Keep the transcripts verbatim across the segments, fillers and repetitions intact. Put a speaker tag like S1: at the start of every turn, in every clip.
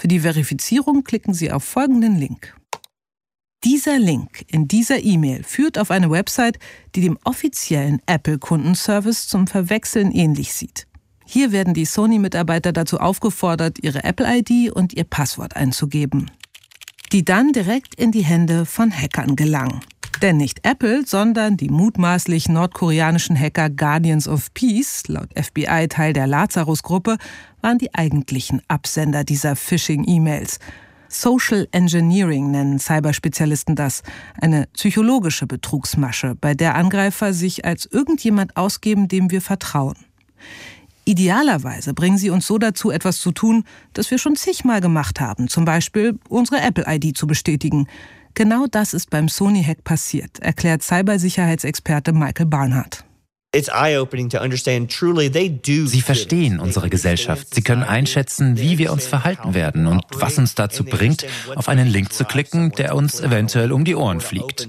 S1: Für die Verifizierung klicken Sie auf folgenden Link. Dieser Link in dieser E-Mail führt auf eine Website, die dem offiziellen Apple-Kundenservice zum Verwechseln ähnlich sieht. Hier werden die Sony-Mitarbeiter dazu aufgefordert, ihre Apple-I D und ihr Passwort einzugeben, die dann direkt in die Hände von Hackern gelangen. Denn nicht Apple, sondern die mutmaßlich nordkoreanischen Hacker Guardians of Peace, laut F B I Teil der Lazarus-Gruppe, waren die eigentlichen Absender dieser Phishing-E-Mails. Social Engineering nennen Cyberspezialisten das, eine psychologische Betrugsmasche, bei der Angreifer sich als irgendjemand ausgeben, dem wir vertrauen. Idealerweise bringen sie uns so dazu, etwas zu tun, das wir schon zigmal gemacht haben, zum Beispiel unsere Apple-I D zu bestätigen. Genau das ist beim Sony-Hack passiert, erklärt Cybersicherheitsexperte Michael Barnhardt.
S2: Sie verstehen unsere Gesellschaft. Sie können einschätzen, wie wir uns verhalten werden und was uns dazu bringt, auf einen Link zu klicken, der uns eventuell um die Ohren fliegt.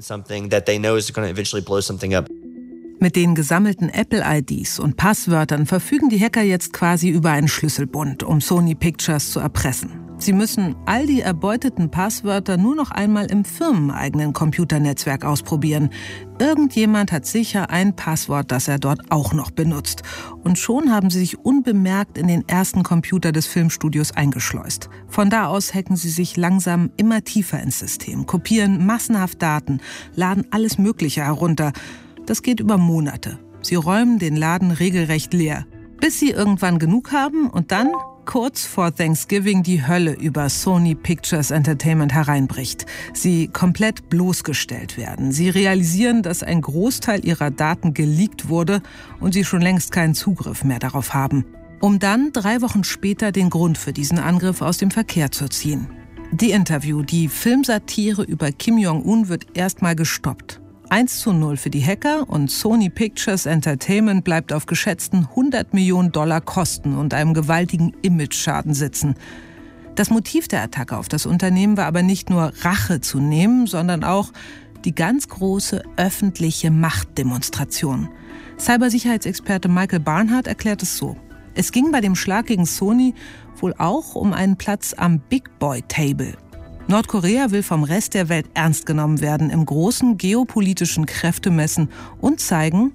S1: Mit den gesammelten Apple-I Ds und Passwörtern verfügen die Hacker jetzt quasi über einen Schlüsselbund, um Sony Pictures zu erpressen. Sie müssen all die erbeuteten Passwörter nur noch einmal im firmeneigenen Computernetzwerk ausprobieren. Irgendjemand hat sicher ein Passwort, das er dort auch noch benutzt. Und schon haben sie sich unbemerkt in den ersten Computer des Filmstudios eingeschleust. Von da aus hacken sie sich langsam immer tiefer ins System, kopieren massenhaft Daten, laden alles Mögliche herunter. Das geht über Monate. Sie räumen den Laden regelrecht leer, bis sie irgendwann genug haben und dann kurz vor Thanksgiving die Hölle über Sony Pictures Entertainment hereinbricht. Sie komplett bloßgestellt werden. Sie realisieren, dass ein Großteil ihrer Daten geleakt wurde und sie schon längst keinen Zugriff mehr darauf haben. Um dann drei Wochen später den Grund für diesen Angriff aus dem Verkehr zu ziehen. Die Interview, die Filmsatire über Kim Jong-un, wird erstmal gestoppt. eins zu null für die Hacker und Sony Pictures Entertainment bleibt auf geschätzten hundert Millionen Dollar Kosten und einem gewaltigen Image-Schaden sitzen. Das Motiv der Attacke auf das Unternehmen war aber nicht nur Rache zu nehmen, sondern auch die ganz große öffentliche Machtdemonstration. Cybersicherheitsexperte Michael Barnhardt erklärt es so. Es ging bei dem Schlag gegen Sony wohl auch um einen Platz am Big Boy Table. Nordkorea will vom Rest der Welt ernst genommen werden im großen geopolitischen Kräftemessen und zeigen: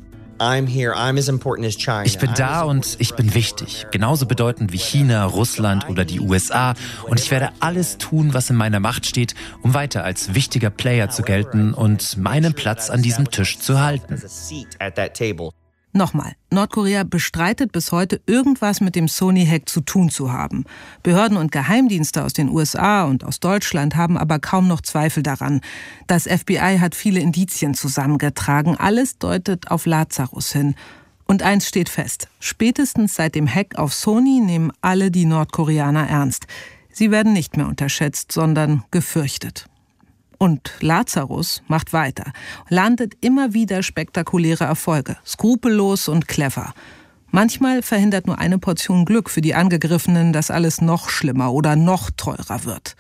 S2: Ich bin da und ich bin wichtig. Genauso bedeutend wie China, Russland oder die U S A. Und ich werde alles tun, was in meiner Macht steht, um weiter als wichtiger Player zu gelten und meinen Platz an diesem Tisch zu halten.
S1: Nochmal, Nordkorea bestreitet bis heute, irgendwas mit dem Sony-Hack zu tun zu haben. Behörden und Geheimdienste aus den U S A und aus Deutschland haben aber kaum noch Zweifel daran. Das F B I hat viele Indizien zusammengetragen. Alles deutet auf Lazarus hin. Und eins steht fest: Spätestens seit dem Hack auf Sony nehmen alle die Nordkoreaner ernst. Sie werden nicht mehr unterschätzt, sondern gefürchtet. Und Lazarus macht weiter, landet immer wieder spektakuläre Erfolge, skrupellos und clever. Manchmal verhindert nur eine Portion Glück für die Angegriffenen, dass alles noch schlimmer oder noch teurer wird.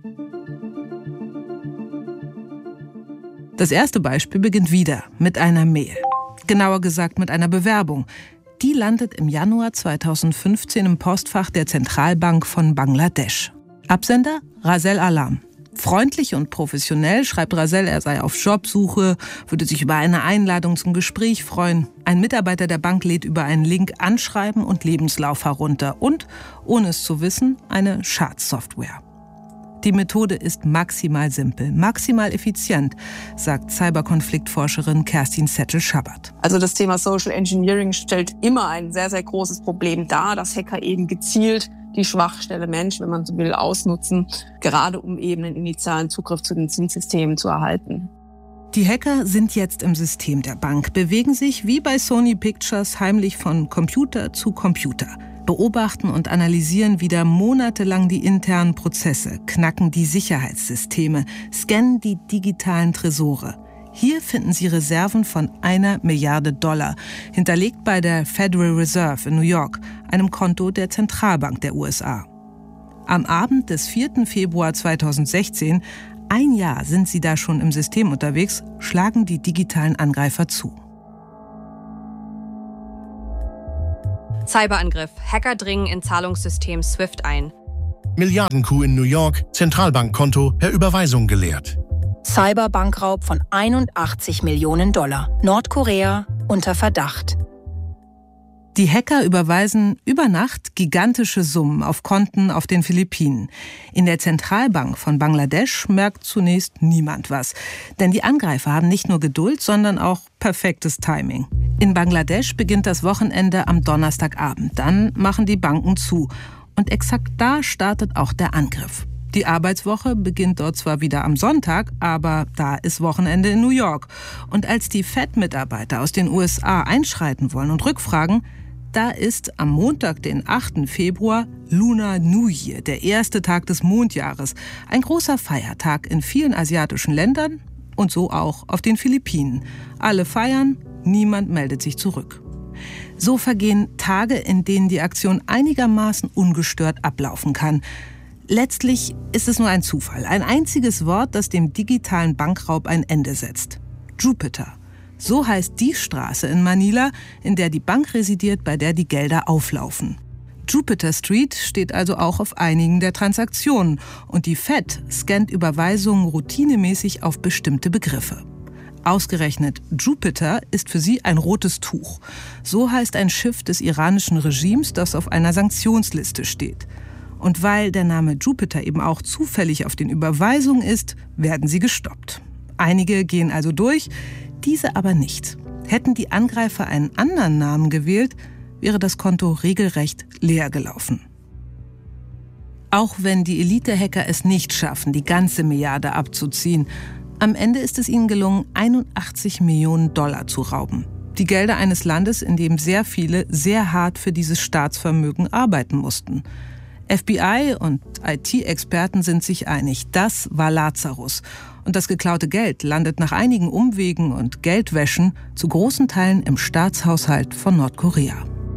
S1: Das erste Beispiel beginnt wieder mit einer Mail. Genauer gesagt mit einer Bewerbung. Die landet im Januar zweitausendfünfzehn im Postfach der Zentralbank von Bangladesch. Absender Rasel Alam. Freundlich und professionell schreibt Rasel, er sei auf Jobsuche, würde sich über eine Einladung zum Gespräch freuen. Ein Mitarbeiter der Bank lädt über einen Link Anschreiben und Lebenslauf herunter und, ohne es zu wissen, eine Schadsoftware. Die Methode ist maximal simpel, maximal effizient, sagt Cyberkonfliktforscherin Kerstin Settel-Schabbert.
S3: Also das Thema Social Engineering stellt immer ein sehr, sehr großes Problem dar, dass Hacker eben gezielt die Schwachstelle Mensch, wenn man so will, ausnutzen, gerade um eben einen initialen Zugriff zu den Zinssystemen zu erhalten.
S1: Die Hacker sind jetzt im System der Bank, bewegen sich wie bei Sony Pictures heimlich von Computer zu Computer, beobachten und analysieren wieder monatelang die internen Prozesse, knacken die Sicherheitssysteme, scannen die digitalen Tresore. Hier finden Sie Reserven von einer Milliarde Dollar, hinterlegt bei der Federal Reserve in New York, einem Konto der Zentralbank der U S A. Am Abend des vierten Februar zweitausendsechzehn, ein Jahr sind sie da schon im System unterwegs, schlagen die digitalen Angreifer zu.
S4: Cyberangriff. Hacker dringen in Zahlungssystem SWIFT ein. Milliardencoup in New York, Zentralbankkonto per Überweisung geleert.
S5: Cyberbankraub von einundachtzig Millionen Dollar. Nordkorea unter Verdacht.
S1: Die Hacker überweisen über Nacht gigantische Summen auf Konten auf den Philippinen. In der Zentralbank von Bangladesch merkt zunächst niemand was. Denn die Angreifer haben nicht nur Geduld, sondern auch perfektes Timing. In Bangladesch beginnt das Wochenende am Donnerstagabend. Dann machen die Banken zu. Und exakt da startet auch der Angriff. Die Arbeitswoche beginnt dort zwar wieder am Sonntag, aber da ist Wochenende in New York. Und als die Fed-Mitarbeiter aus den U S A einschreiten wollen und rückfragen, da ist am Montag, den achten Februar, Lunar New Year, der erste Tag des Mondjahres. Ein großer Feiertag in vielen asiatischen Ländern und so auch auf den Philippinen. Alle feiern, niemand meldet sich zurück. So vergehen Tage, in denen die Aktion einigermaßen ungestört ablaufen kann. Letztlich ist es nur ein Zufall, ein einziges Wort, das dem digitalen Bankraub ein Ende setzt. Jupiter. So heißt die Straße in Manila, in der die Bank residiert, bei der die Gelder auflaufen. Jupiter Street steht also auch auf einigen der Transaktionen und die Fed scannt Überweisungen routinemäßig auf bestimmte Begriffe. Ausgerechnet Jupiter ist für sie ein rotes Tuch. So heißt ein Schiff des iranischen Regimes, das auf einer Sanktionsliste steht. Und weil der Name Jupiter eben auch zufällig auf den Überweisungen ist, werden sie gestoppt. Einige gehen also durch, diese aber nicht. Hätten die Angreifer einen anderen Namen gewählt, wäre das Konto regelrecht leer gelaufen. Auch wenn die Elite-Hacker es nicht schaffen, die ganze Milliarde abzuziehen, am Ende ist es ihnen gelungen, einundachtzig Millionen Dollar zu rauben. Die Gelder eines Landes, in dem sehr viele sehr hart für dieses Staatsvermögen arbeiten mussten. F B I und I T-Experten sind sich einig, das war Lazarus. Und das geklaute Geld landet nach einigen Umwegen und Geldwäschen zu großen Teilen im Staatshaushalt von Nordkorea.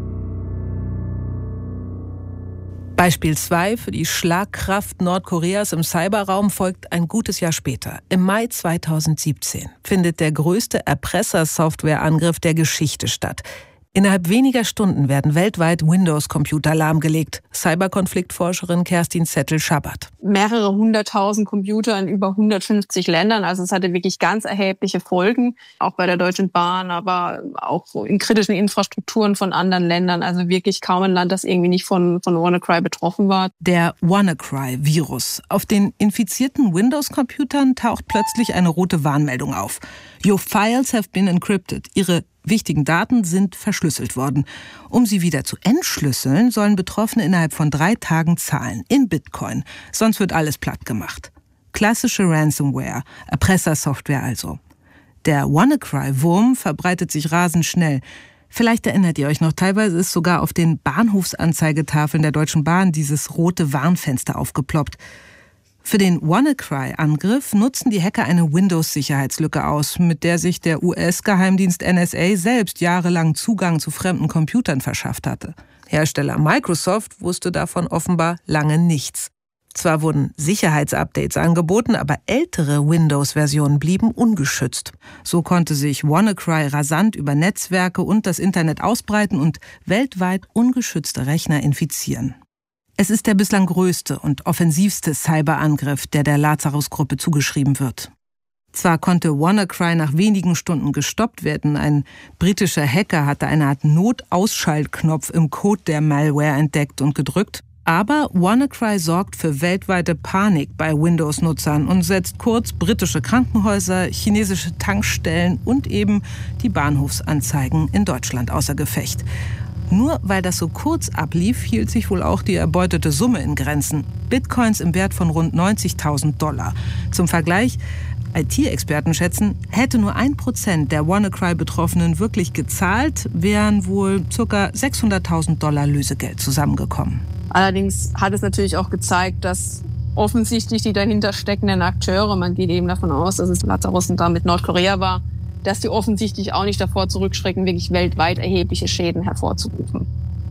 S1: Beispiel zwei für die Schlagkraft Nordkoreas im Cyberraum folgt ein gutes Jahr später. Im Mai zweitausendsiebzehn findet der größte Erpressersoftwareangriff der Geschichte statt. Innerhalb weniger Stunden werden weltweit Windows-Computer lahmgelegt. Cyberkonfliktforscherin Kerstin Zettel-Schabbert.
S3: Mehrere hunderttausend Computer in über hundertfünfzig Ländern. Also es hatte wirklich ganz erhebliche Folgen, auch bei der Deutschen Bahn, aber auch in kritischen Infrastrukturen von anderen Ländern. Also wirklich kaum ein Land, das irgendwie nicht von, von WannaCry betroffen war.
S1: Der WannaCry-Virus. Auf den infizierten Windows-Computern taucht plötzlich eine rote Warnmeldung auf. Your files have been encrypted. Ihre wichtigen Daten sind verschlüsselt worden. Um sie wieder zu entschlüsseln, sollen Betroffene innerhalb von drei Tagen zahlen, in Bitcoin. Sonst wird alles platt gemacht. Klassische Ransomware, Erpressersoftware also. Der WannaCry-Wurm verbreitet sich rasend schnell. Vielleicht erinnert ihr euch noch, teilweise ist sogar auf den Bahnhofsanzeigetafeln der Deutschen Bahn dieses rote Warnfenster aufgeploppt. Für den WannaCry-Angriff nutzen die Hacker eine Windows-Sicherheitslücke aus, mit der sich der U S-Geheimdienst N S A selbst jahrelang Zugang zu fremden Computern verschafft hatte. Hersteller Microsoft wusste davon offenbar lange nichts. Zwar wurden Sicherheitsupdates angeboten, aber ältere Windows-Versionen blieben ungeschützt. So konnte sich WannaCry rasant über Netzwerke und das Internet ausbreiten und weltweit ungeschützte Rechner infizieren. Es ist der bislang größte und offensivste Cyberangriff, der der Lazarus-Gruppe zugeschrieben wird. Zwar konnte WannaCry nach wenigen Stunden gestoppt werden, ein britischer Hacker hatte eine Art Notausschaltknopf im Code der Malware entdeckt und gedrückt, aber WannaCry sorgt für weltweite Panik bei Windows-Nutzern und setzt kurz britische Krankenhäuser, chinesische Tankstellen und eben die Bahnhofsanzeigen in Deutschland außer Gefecht. Nur weil das so kurz ablief, hielt sich wohl auch die erbeutete Summe in Grenzen. Bitcoins im Wert von rund neunzigtausend Dollar. Zum Vergleich, I T-Experten schätzen, hätte nur ein Prozent der WannaCry-Betroffenen wirklich gezahlt, wären wohl ca. sechshunderttausend Dollar Lösegeld zusammengekommen.
S3: Allerdings hat es natürlich auch gezeigt, dass offensichtlich die dahinter steckenden Akteure, man geht eben davon aus, dass es Lazarus und damit Nordkorea war, dass die offensichtlich auch nicht davor zurückschrecken, wirklich weltweit erhebliche Schäden hervorzurufen.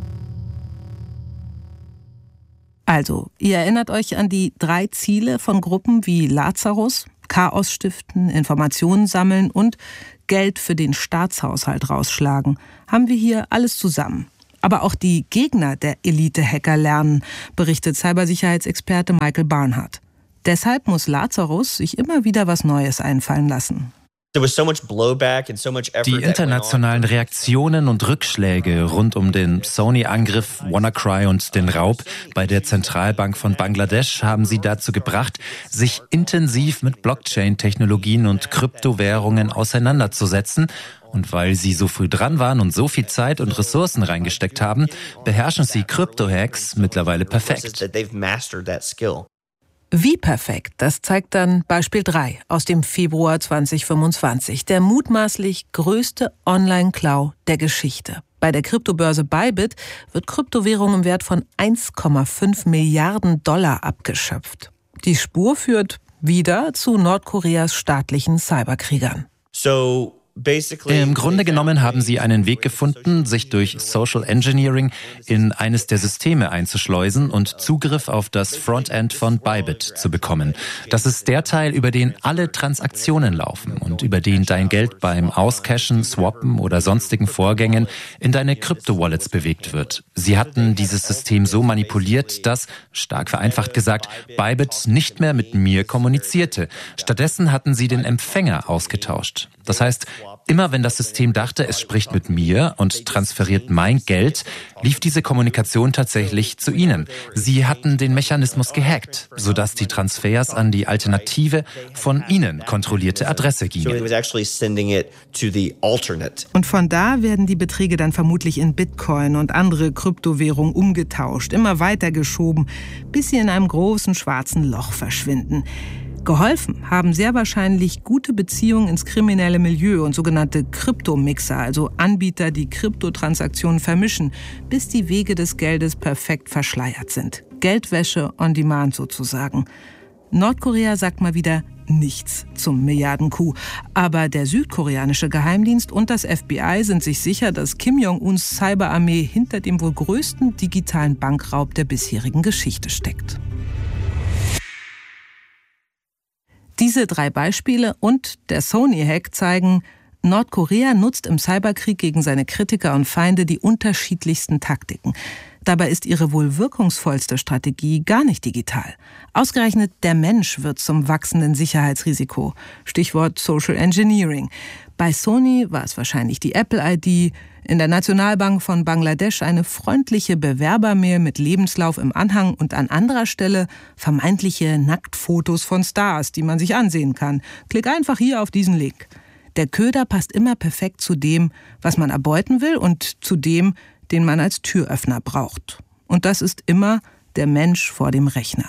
S1: Also, ihr erinnert euch an die drei Ziele von Gruppen wie Lazarus: Chaos stiften, Informationen sammeln und Geld für den Staatshaushalt rausschlagen. Haben wir hier alles zusammen. Aber auch die Gegner der Elite-Hacker lernen, berichtet Cybersicherheitsexperte Michael Barnhart. Deshalb muss Lazarus sich immer wieder was Neues einfallen lassen.
S2: Die internationalen Reaktionen und Rückschläge rund um den Sony-Angriff, WannaCry und den Raub bei der Zentralbank von Bangladesch haben sie dazu gebracht, sich intensiv mit Blockchain-Technologien und Kryptowährungen auseinanderzusetzen. Und weil sie so früh dran waren und so viel Zeit und Ressourcen reingesteckt haben, beherrschen sie Krypto-Hacks mittlerweile perfekt.
S1: Wie perfekt, das zeigt dann Beispiel drei aus dem Februar zweitausendfünfundzwanzig, der mutmaßlich größte Online-Klau der Geschichte. Bei der Kryptobörse Bybit wird Kryptowährung im Wert von eins Komma fünf Milliarden Dollar abgeschöpft. Die Spur führt wieder zu Nordkoreas staatlichen Cyberkriegern.
S2: So Im Grunde genommen haben sie einen Weg gefunden, sich durch Social Engineering in eines der Systeme einzuschleusen und Zugriff auf das Frontend von Bybit zu bekommen. Das ist der Teil, über den alle Transaktionen laufen und über den dein Geld beim Auscashen, Swappen oder sonstigen Vorgängen in deine Krypto-Wallets bewegt wird. Sie hatten dieses System so manipuliert, dass, stark vereinfacht gesagt, Bybit nicht mehr mit mir kommunizierte. Stattdessen hatten sie den Empfänger ausgetauscht. Das heißt, immer wenn das System dachte, es spricht mit mir und transferiert mein Geld, lief diese Kommunikation tatsächlich zu ihnen. Sie hatten den Mechanismus gehackt, sodass die Transfers an die alternative, von ihnen kontrollierte Adresse gingen.
S1: Und von da werden die Beträge dann vermutlich in Bitcoin und andere Kryptowährungen umgetauscht, immer weiter geschoben, bis sie in einem großen schwarzen Loch verschwinden. Geholfen haben sehr wahrscheinlich gute Beziehungen ins kriminelle Milieu und sogenannte Kryptomixer, also Anbieter, die Kryptotransaktionen vermischen, bis die Wege des Geldes perfekt verschleiert sind. Geldwäsche on demand sozusagen. Nordkorea sagt mal wieder nichts zum Milliarden-Coup. Aber der südkoreanische Geheimdienst und das F B I sind sich sicher, dass Kim Jong-uns Cyberarmee hinter dem wohl größten digitalen Bankraub der bisherigen Geschichte steckt. Diese drei Beispiele und der Sony-Hack zeigen, Nordkorea nutzt im Cyberkrieg gegen seine Kritiker und Feinde die unterschiedlichsten Taktiken. Dabei ist ihre wohl wirkungsvollste Strategie gar nicht digital. Ausgerechnet der Mensch wird zum wachsenden Sicherheitsrisiko. Stichwort Social Engineering. Bei Sony war es wahrscheinlich die Apple-I D, in der Nationalbank von Bangladesch eine freundliche Bewerbermail mit Lebenslauf im Anhang und an anderer Stelle vermeintliche Nacktfotos von Stars, die man sich ansehen kann. Klick einfach hier auf diesen Link. Der Köder passt immer perfekt zu dem, was man erbeuten will und zu dem, den man als Türöffner braucht. Und das ist immer der Mensch vor dem Rechner.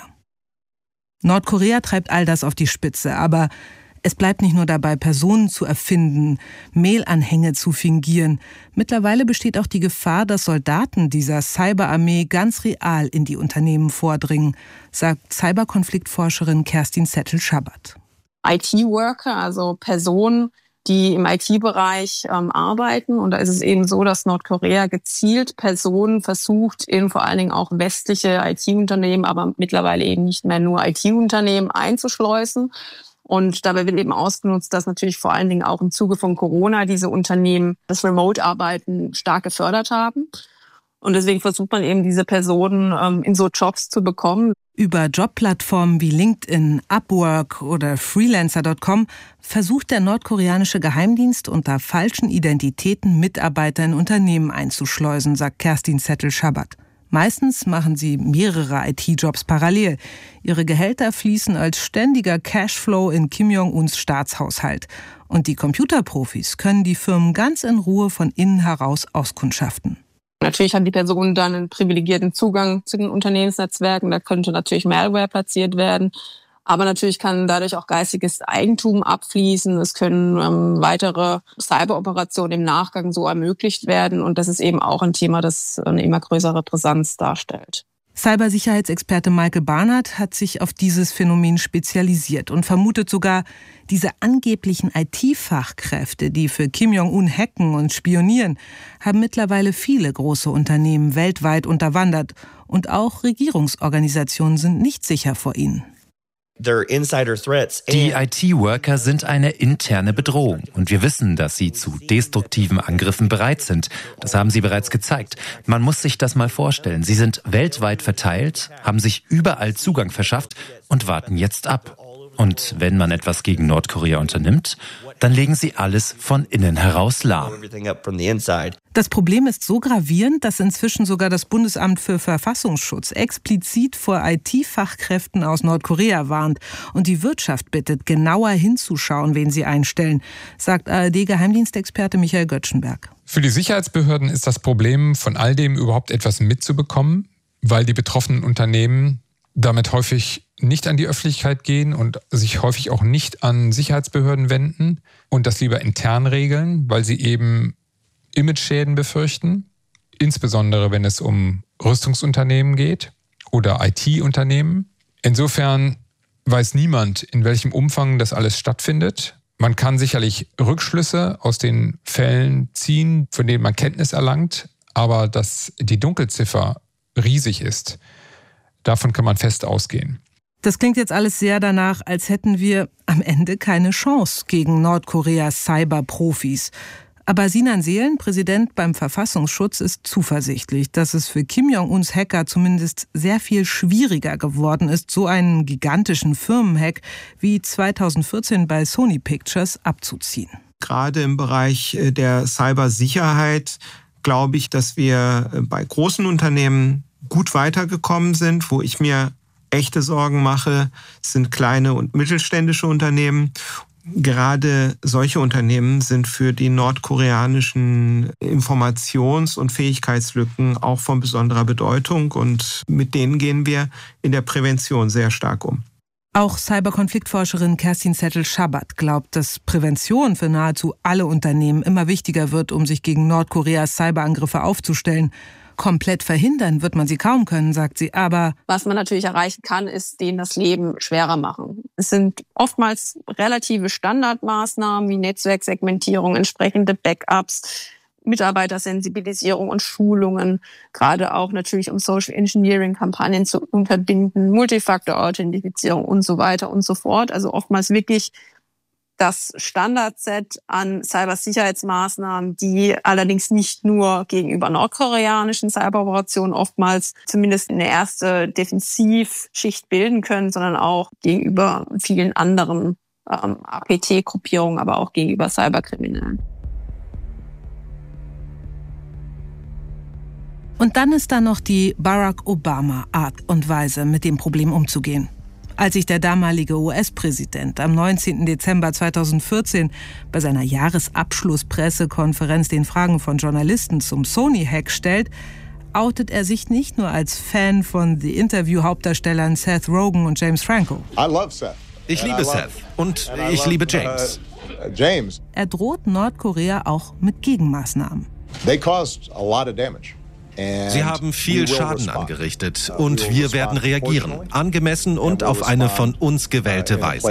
S1: Nordkorea treibt all das auf die Spitze, aber es bleibt nicht nur dabei, Personen zu erfinden, Mailanhänge zu fingieren. Mittlerweile besteht auch die Gefahr, dass Soldaten dieser Cyberarmee ganz real in die Unternehmen vordringen, sagt Cyberkonfliktforscherin Kerstin Zettel-Schabbert.
S3: I T-Worker, also Personen, die im I T-Bereich ähm, arbeiten. Und da ist es eben so, dass Nordkorea gezielt Personen versucht, in vor allen Dingen auch westliche I T-Unternehmen, aber mittlerweile eben nicht mehr nur I T-Unternehmen einzuschleusen. Und dabei wird eben ausgenutzt, dass natürlich vor allen Dingen auch im Zuge von Corona diese Unternehmen das Remote-Arbeiten stark gefördert haben. Und deswegen versucht man eben, diese Personen ähm, in so Jobs zu bekommen.
S1: Über Jobplattformen wie LinkedIn, Upwork oder Freelancer Punkt com versucht der nordkoreanische Geheimdienst unter falschen Identitäten Mitarbeiter in Unternehmen einzuschleusen, sagt Kerstin Zettel-Schabbert. Meistens machen sie mehrere I T-Jobs parallel. Ihre Gehälter fließen als ständiger Cashflow in Kim Jong-uns Staatshaushalt. Und die Computerprofis können die Firmen ganz in Ruhe von innen heraus auskundschaften.
S3: Natürlich haben die Personen dann einen privilegierten Zugang zu den Unternehmensnetzwerken. Da könnte natürlich Malware platziert werden. Aber natürlich kann dadurch auch geistiges Eigentum abfließen. Es können ähm, weitere Cyberoperationen im Nachgang so ermöglicht werden. Und das ist eben auch ein Thema, das eine immer größere Brisanz darstellt.
S1: Cybersicherheitsexperte Michael Barnhart hat sich auf dieses Phänomen spezialisiert und vermutet sogar, diese angeblichen I T-Fachkräfte, die für Kim Jong-un hacken und spionieren, haben mittlerweile viele große Unternehmen weltweit unterwandert. Und auch Regierungsorganisationen sind nicht sicher vor ihnen.
S2: Die I T-Worker sind eine interne Bedrohung und wir wissen, dass sie zu destruktiven Angriffen bereit sind. Das haben sie bereits gezeigt. Man muss sich das mal vorstellen. Sie sind weltweit verteilt, haben sich überall Zugang verschafft und warten jetzt ab. Und wenn man etwas gegen Nordkorea unternimmt, dann legen sie alles von innen heraus lahm.
S1: Das Problem ist so gravierend, dass inzwischen sogar das Bundesamt für Verfassungsschutz explizit vor I T-Fachkräften aus Nordkorea warnt und die Wirtschaft bittet, genauer hinzuschauen, wen sie einstellen, sagt A R D-Geheimdienstexperte Michael Göttschenberg.
S6: Für die Sicherheitsbehörden ist das Problem, von all dem überhaupt etwas mitzubekommen, weil die betroffenen Unternehmen damit häufig nicht an die Öffentlichkeit gehen und sich häufig auch nicht an Sicherheitsbehörden wenden und das lieber intern regeln, weil sie eben Imageschäden befürchten, insbesondere wenn es um Rüstungsunternehmen geht oder I T-Unternehmen. Insofern weiß niemand, in welchem Umfang das alles stattfindet. Man kann sicherlich Rückschlüsse aus den Fällen ziehen, von denen man Kenntnis erlangt, aber dass die Dunkelziffer riesig ist, davon kann man fest ausgehen.
S1: Das klingt jetzt alles sehr danach, als hätten wir am Ende keine Chance gegen Nordkoreas Cyberprofis. Aber Sinan Seelen, Präsident beim Verfassungsschutz, ist zuversichtlich, dass es für Kim Jong-uns Hacker zumindest sehr viel schwieriger geworden ist, so einen gigantischen Firmenhack wie zweitausendvierzehn bei Sony Pictures abzuziehen.
S7: Gerade im Bereich der Cybersicherheit glaube ich, dass wir bei großen Unternehmen gut weitergekommen sind. Wo ich mir echte Sorgen mache, sind kleine und mittelständische Unternehmen. Gerade solche Unternehmen sind für die nordkoreanischen Informations- und Fähigkeitslücken auch von besonderer Bedeutung. Und mit denen gehen wir in der Prävention sehr stark um.
S1: Auch Cyberkonfliktforscherin Kerstin Zettel-Schabat glaubt, dass Prävention für nahezu alle Unternehmen immer wichtiger wird, um sich gegen Nordkoreas Cyberangriffe aufzustellen. Komplett verhindern wird man sie kaum können, sagt sie, aber
S3: was man natürlich erreichen kann, ist denen das Leben schwerer machen. Es sind oftmals relative Standardmaßnahmen wie Netzwerksegmentierung, entsprechende Backups, Mitarbeitersensibilisierung und Schulungen, gerade auch natürlich um Social Engineering-Kampagnen zu unterbinden, Multifaktor-Authentifizierung und so weiter und so fort. Also oftmals wirklich das Standardset an Cybersicherheitsmaßnahmen, die allerdings nicht nur gegenüber nordkoreanischen Cyberoperationen oftmals zumindest eine erste Defensivschicht bilden können, sondern auch gegenüber vielen anderen ähm, A P T-Gruppierungen, aber auch gegenüber Cyberkriminellen.
S1: Und dann ist da noch die Barack Obama-Art und Weise, mit dem Problem umzugehen. Als sich der damalige U S-Präsident am neunzehnten Dezember zweitausendvierzehn bei seiner Jahresabschlusspressekonferenz den Fragen von Journalisten zum Sony-Hack stellt, outet er sich nicht nur als Fan von The Interview-Hauptdarstellern Seth Rogen und James Franco.
S8: Ich liebe Seth und ich liebe James.
S1: Er droht Nordkorea auch mit Gegenmaßnahmen.
S8: Sie haben viel Schaden angerichtet und wir werden reagieren, angemessen und auf eine von uns gewählte Weise.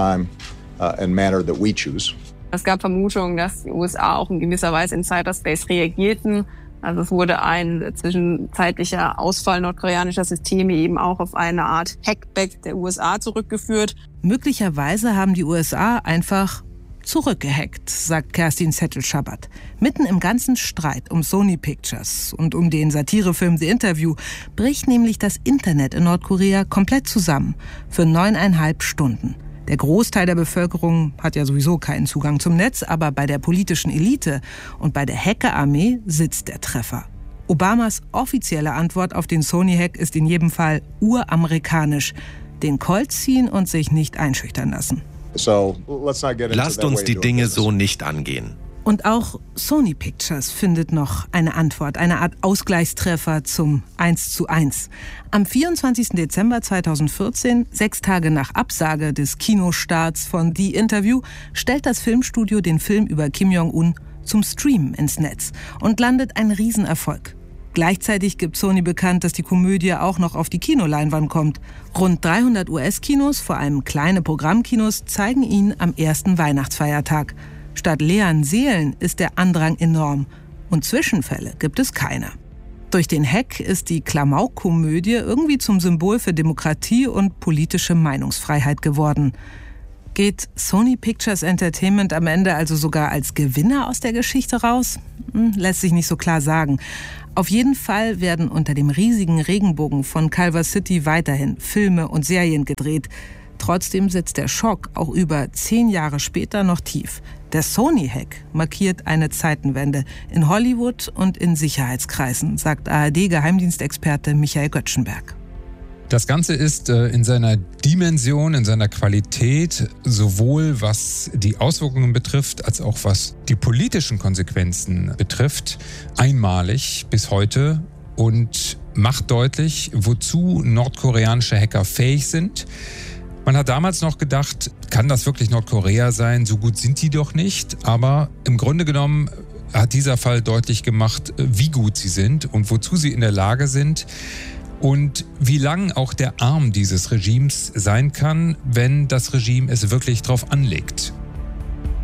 S3: Es gab Vermutungen, dass die U S A auch in gewisser Weise in Cyberspace reagierten. Also es wurde ein zwischenzeitlicher Ausfall nordkoreanischer Systeme eben auch auf eine Art Hackback der U S A zurückgeführt.
S1: Möglicherweise haben die U S A einfach zurückgehackt, sagt Kerstin Zettel-Schabat. Mitten im ganzen Streit um Sony Pictures und um den Satirefilm The Interview bricht nämlich das Internet in Nordkorea komplett zusammen für neuneinhalb Stunden. Der Großteil der Bevölkerung hat ja sowieso keinen Zugang zum Netz, aber bei der politischen Elite und bei der Hackerarmee sitzt der Treffer. Obamas offizielle Antwort auf den Sony-Hack ist in jedem Fall uramerikanisch: den Colt ziehen und sich nicht einschüchtern lassen.
S8: Lasst uns die Dinge so nicht angehen.
S1: Und auch Sony Pictures findet noch eine Antwort, eine Art Ausgleichstreffer zum eins zu eins. Am vierundzwanzigsten Dezember zweitausendvierzehn, sechs Tage nach Absage des Kinostarts von The Interview, stellt das Filmstudio den Film über Kim Jong-un zum Stream ins Netz und landet ein Riesenerfolg. Gleichzeitig gibt Sony bekannt, dass die Komödie auch noch auf die Kinoleinwand kommt. Rund dreihundert U S-Kinos, vor allem kleine Programmkinos, zeigen ihn am ersten Weihnachtsfeiertag. Statt leeren Seelen ist der Andrang enorm und Zwischenfälle gibt es keine. Durch den Hack ist die Klamauk-Komödie irgendwie zum Symbol für Demokratie und politische Meinungsfreiheit geworden. Geht Sony Pictures Entertainment am Ende also sogar als Gewinner aus der Geschichte raus? Hm, lässt sich nicht so klar sagen. Auf jeden Fall werden unter dem riesigen Regenbogen von Culver City weiterhin Filme und Serien gedreht. Trotzdem sitzt der Schock auch über zehn Jahre später noch tief. Der Sony-Hack markiert eine Zeitenwende in Hollywood und in Sicherheitskreisen, sagt A R D-Geheimdienstexperte Michael Göttschenberg.
S6: Das Ganze ist äh, in seiner Dimension, in seiner Qualität, sowohl was die Auswirkungen betrifft, als auch was die politischen Konsequenzen betrifft, einmalig bis heute und macht deutlich, wozu nordkoreanische Hacker fähig sind. Man hat damals noch gedacht, kann das wirklich Nordkorea sein? So gut sind die doch nicht. Aber im Grunde genommen hat dieser Fall deutlich gemacht, wie gut sie sind und wozu sie in der Lage sind. Und wie lang auch der Arm dieses Regimes sein kann, wenn das Regime es wirklich drauf anlegt.